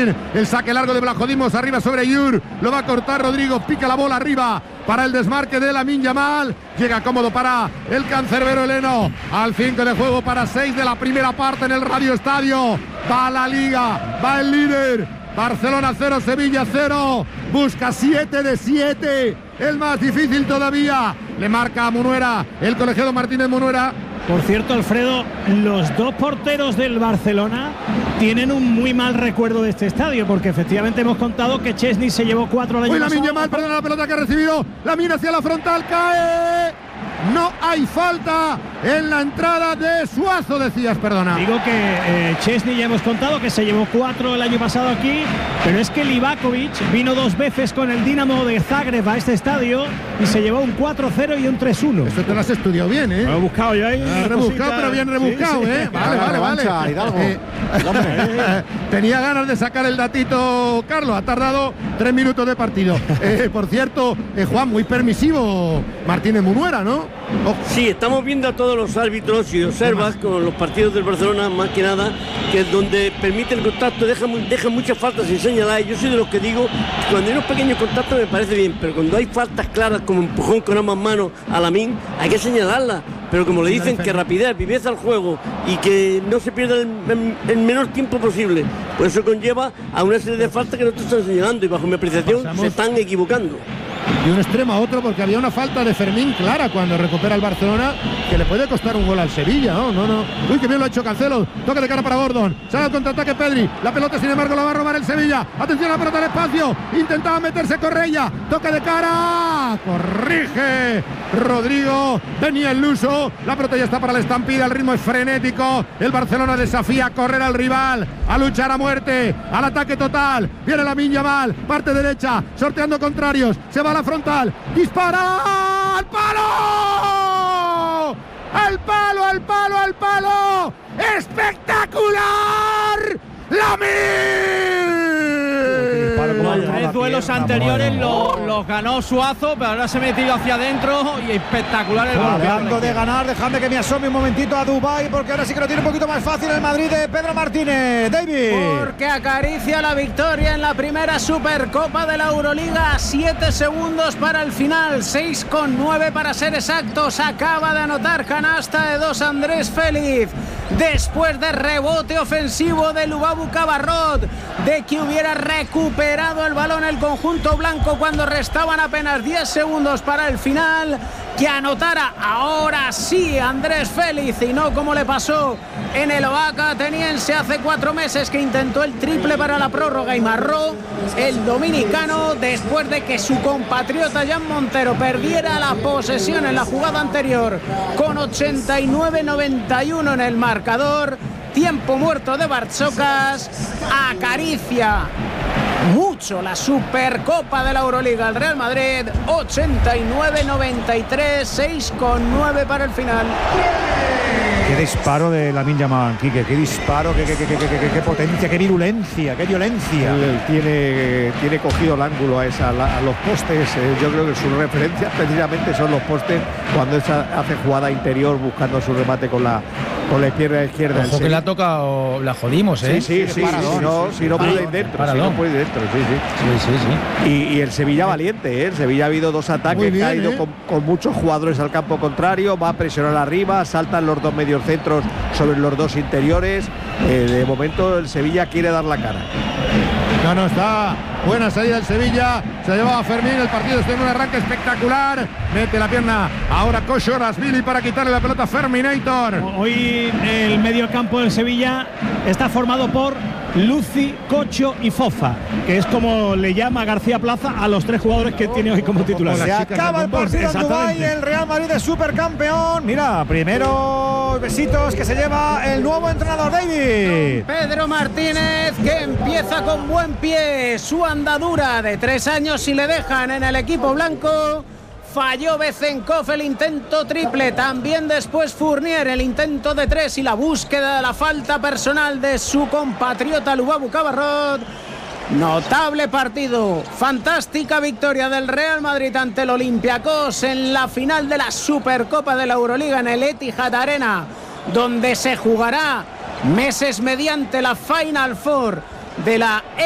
bien el saque largo de Blajodimos, arriba sobre Yur, lo va a cortar Rodrigo, pica la bola arriba para el desmarque de Lamine Yamal, llega cómodo para el cancerbero heleno, al 5 de juego para 6 de la primera parte en el Radio Estadio, va la Liga, va el líder, Barcelona 0, Sevilla 0, busca 7 de 7, el más difícil todavía, le marca a Munuera, el colegiado Martínez Munuera. Por cierto, Alfredo, los dos porteros del Barcelona tienen un muy mal recuerdo de este estadio, porque efectivamente hemos contado que Chesney se llevó 4 al año pasado. Lamine Yamal, perdona la pelota que ha recibido, la mira hacia la frontal, cae. No hay falta en la entrada de Suazo, decías, perdona. Digo que Chesney ya hemos contado que se llevó 4 el año pasado aquí, pero es que Livakovic vino 2 veces con el Dinamo de Zagreb a este estadio y se llevó un 4-0 y un 3-1. Esto te lo has estudiado bien, ¿eh? Lo he buscado yo ahí. Rebuscado, pero bien rebuscado, sí, sí. ¿Eh? Vale. Tenía ganas de sacar el datito, Carlos. Ha tardado 3 minutos de partido. Por cierto, Juan, muy permisivo Martínez Munuera, ¿no? Sí, estamos viendo a todos los árbitros y observas con los partidos del Barcelona, más que nada, que es donde permite el contacto, dejan muchas faltas sin señalar. Yo soy de los que digo que cuando hay unos pequeños contactos me parece bien, pero cuando hay faltas claras como empujón con ambas manos a Lamine, hay que señalarlas. Pero como le dicen que rapidez, viveza al juego y que no se pierda el menor tiempo posible, pues eso conlleva a una serie de faltas que no te están señalando y bajo mi apreciación se están equivocando. De un extremo a otro, porque había una falta de Fermín clara cuando recupera el Barcelona que le puede costar un gol al Sevilla. No. Uy, que bien lo ha hecho Cancelo. Toque de cara para Gordon. Sale al contraataque Pedri. La pelota, sin embargo, la va a robar el Sevilla. Atención a la pelota al espacio. Intentaba meterse Correia. Toque de cara. Corrige Rodrigo. Venía el luso. La pelota ya está para la estampida. El ritmo es frenético. El Barcelona desafía a correr al rival, a luchar a muerte, al ataque total. Viene Lamine Yamal. Parte derecha. Sorteando contrarios. Se va a la frontal, dispara al palo, al palo, espectacular, Lamine. Los 3 duelos anteriores los ganó Suazo, pero ahora se ha metido hacia adentro y espectacular el gol. Hablando de ganar, dejadme que me asome un momentito a Dubái, porque ahora sí que lo tiene un poquito más fácil el Madrid de Pedro Martínez. David. Porque acaricia la victoria en la primera Supercopa de la Euroliga. 7 segundos para el final, 6,9 para ser exactos. Acaba de anotar canasta de 2 Andrés Félix. Después de rebote ofensivo de Lubabu Cabarrot, de que hubiera recuperado el balón el conjunto blanco cuando restaban apenas 10 segundos para el final, que anotara ahora sí Andrés Félix y no como le pasó en el Oaca ateniense hace 4 meses, que intentó el triple para la prórroga y marró el dominicano después de que su compatriota Jan Montero perdiera la posesión en la jugada anterior con 89-91 en el marcador. Tiempo muerto de Bartzocas. Acaricia mucho la Supercopa de la Euroliga el Real Madrid. 89-93, 6,9 para el final. Qué disparo de Lamine Yamal, Quique, qué disparo, qué potencia, qué virulencia, qué violencia. Él tiene cogido el ángulo a los postes. Yo creo que sus referencias precisamente son los postes cuando hace jugada interior buscando su remate con la pierna izquierda. Ojo que la toca o la jodimos, ¿eh? Sí. Si no puede ir dentro. Sí. Y el Sevilla valiente, ¿eh? El Sevilla ha habido 2 ataques, ha ido con muchos jugadores al campo contrario, va a presionar arriba, saltan los 2 mediocentros sobre los 2 interiores. De momento el Sevilla quiere dar la cara. No, está buena salida del Sevilla, se llevaba a Fermín, el partido está en un arranque espectacular, mete la pierna ahora Koshorashvili para quitarle la pelota a Ferminator. Hoy el mediocampo del Sevilla está formado por Luci, Cocho y Fofa, que es como le llama García Plaza a los 3 jugadores que tiene hoy como titulares. Se acaba el partido en Dubái, el Real Madrid es supercampeón. Mira, primeros besitos que se lleva el nuevo entrenador, David. Pedro Martínez, que empieza con buen pie su andadura de 3 años y le dejan en el equipo blanco. Falló Bezenkov el intento triple, también después Fournier el intento de 3 y la búsqueda de la falta personal de su compatriota Lubabu Cabarrot. Notable partido, fantástica victoria del Real Madrid ante el Olympiacos en la final de la Supercopa de la Euroliga en el Etihad Arena, donde se jugará meses mediante la Final Four de la